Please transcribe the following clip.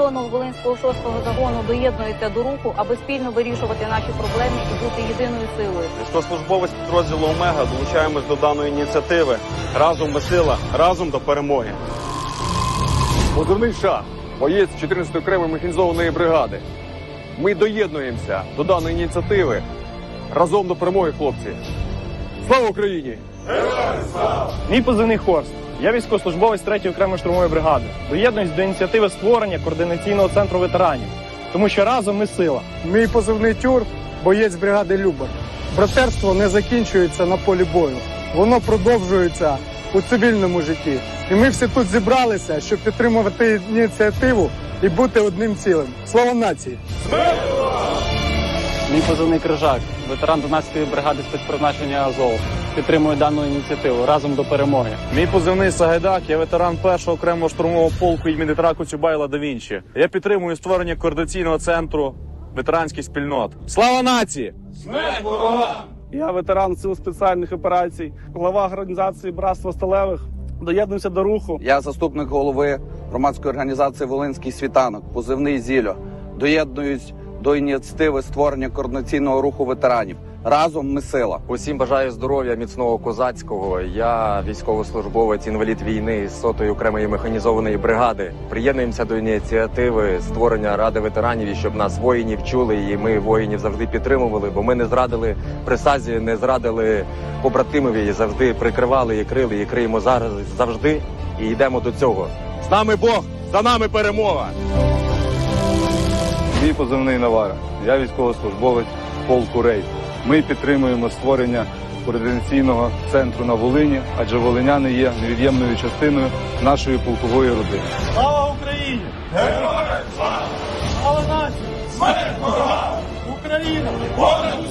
батальйону Волинського 6-го загону доєднується до руху, аби спільно вирішувати наші проблеми і бути єдиною силою. Військовослужбовець підрозділу «Омега» долучаємось до даної ініціативи. Разом ми сила, разом до перемоги. Позивний «Шах», боєць 14-ї окремої механізованої бригади. Ми доєднуємося до даної ініціативи. Разом до перемоги, хлопці. Слава Україні! Героям слава! Мій позивний Хорст. Я військовослужбовець 3-ї окремої штурмової бригади. Доєднуюсь до ініціативи створення координаційного центру ветеранів. Тому що разом ми сила. Мій позивний Тюр, боєць бригади Любар. Братерство не закінчується на полі бою. Воно продовжується у цивільному житті. І ми всі тут зібралися, щоб підтримувати ініціативу і бути одним цілим. Слава нації! Мій позивний Крижак, ветеран 12-ї бригади спецпризначення «Азов». Підтримую дану ініціативу. Разом до перемоги. Мій позивний Сагайдак, я ветеран 1-го окремого штурмового полку імені Дмитра Коцюбайла да Вінчі. Я підтримую створення координаційного центру ветеранських спільнот. Слава нації! Смерть ворогам! Я ветеран Сил спеціальних операцій, глава організації «Братство сталевих». Доєднуюся до руху. Я заступник голови громадської організації «Волинський світанок», позивний Зілло. Доєднуюсь до ініціативи створення координаційного руху ветеранів. Разом ми сила. Усім бажаю здоров'я, міцного козацького. Я військовослужбовець, інвалід війни з 100-ї окремої механізованої бригади. Приєднуємося до ініціативи створення Ради ветеранів, і щоб нас воїнів чули, і ми воїнів завжди підтримували, бо ми не зрадили присязі, не зрадили побратимові, і завжди прикривали і крили, і криємо зараз завжди, і йдемо до цього. З нами Бог, за нами перемога! Мій позивний Навара. Я військовослужбовець полку «Рейд». Ми підтримуємо створення координаційного центру на Волині, адже волиняни є невід'ємною частиною нашої полкової родини. Слава Україні! Героям слава! Слава нації! Смерть ворогам! Україна! Понад